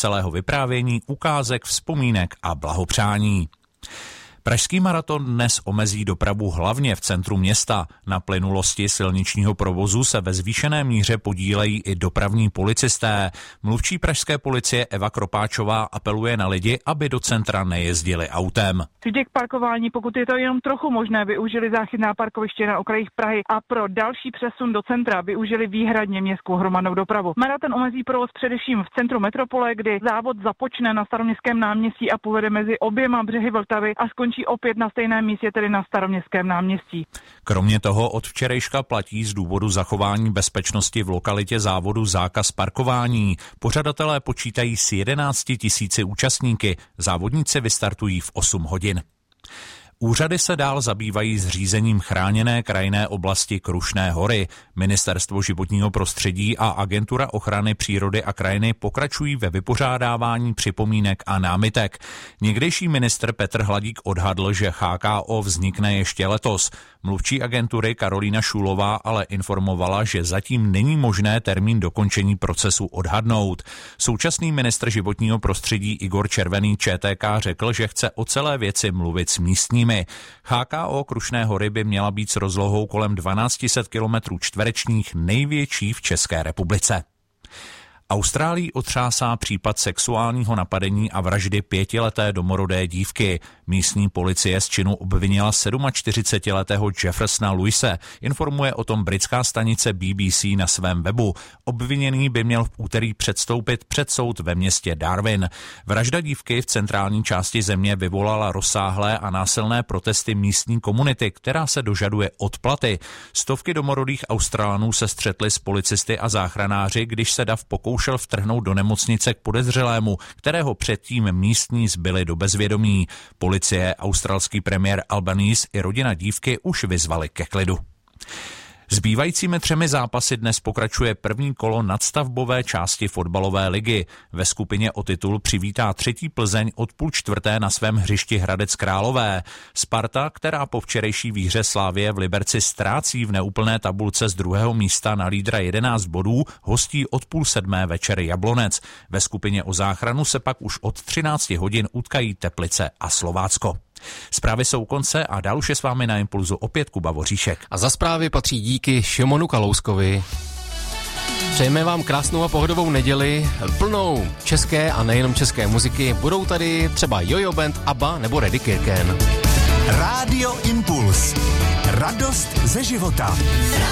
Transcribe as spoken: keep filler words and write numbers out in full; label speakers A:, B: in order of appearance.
A: veselého vyprávění, ukázek, vzpomínek a blahopřání. Pražský maraton dnes omezí dopravu hlavně v centru města. Na plynulosti silničního provozu se ve zvýšené míře podílejí i dopravní policisté. Mluvčí pražské policie Eva Kropáčová apeluje na lidi, aby do centra nejezdili autem.
B: K parkování, pokud je to jenom trochu možné, využili záchytná parkoviště na okrajích Prahy a pro další přesun do centra využili výhradně městskou hromadnou dopravu. Maraton omezí provoz především v centru metropole, kdy závod započne na Staroměstském náměstí a povede mezi oběma břehy Vltavy a skončí opět na stejném místě, tedy na Staroměstském náměstí.
A: Kromě toho od včerejška platí z důvodu zachování bezpečnosti v lokalitě závodu zákaz parkování. Pořadatelé počítají s jedenácti tisíci účastníky. Závodníci vystartují v osm hodin. Úřady se dál zabývají zřízením chráněné krajinné oblasti Krušné hory. Ministerstvo životního prostředí a Agentura ochrany přírody a krajiny pokračují ve vypořádávání připomínek a námitek. Někdejší ministr Petr Hladík odhadl, že H K O vznikne ještě letos. Mluvčí agentury Karolína Šulová ale informovala, že zatím není možné termín dokončení procesu odhadnout. Současný ministr životního prostředí Igor Červený Č T K řekl, že chce o celé věci mluvit s místními. H K O Krušné hory by měla být s rozlohou kolem dvanáct set kilometrů čtverečních největší v České republice. Austrálii otřásá případ sexuálního napadení a vraždy pětileté domorodé dívky. Místní policie z činu obvinila čtyřicetisedmiletého Jeffersona Louise, informuje o tom britská stanice B B C na svém webu. Obviněný by měl v úterý předstoupit před soud ve městě Darwin. Vražda dívky v centrální části země vyvolala rozsáhlé a násilné protesty místní komunity, která se dožaduje odplaty. Stovky domorodých Australanů se střetly s policisty a záchranáři, když se dav pokoušel vtrhnout do nemocnice k podezřelému, kterého předtím místní zbyli do bezvědomí. Policie, australský premiér Albanese i rodina dívky už vyzvali ke klidu. Zbývajícími třemi zápasy dnes pokračuje první kolo nadstavbové části fotbalové ligy. Ve skupině o titul přivítá třetí Plzeň od půl čtvrté na svém hřišti Hradec Králové. Sparta, která po včerejší výhře Slavie v Liberci ztrácí v neúplné tabulce z druhého místa na lídra jedenáct bodů, hostí od půl sedmé večer Jablonec. Ve skupině o záchranu se pak už od třinácti hodin utkají Teplice a Slovácko. Zprávy jsou u konce a dál už je s vámi na Impulzu opět Kuba Voříšek.
C: A za zprávy patří díky Šimonu Kalouskovi. Přejeme vám krásnou a pohodovou neděli, plnou české a nejenom české muziky. Budou tady třeba Jojo Band, ABBA nebo Reddy Kirken.
D: Rádio Impuls. Radost ze života.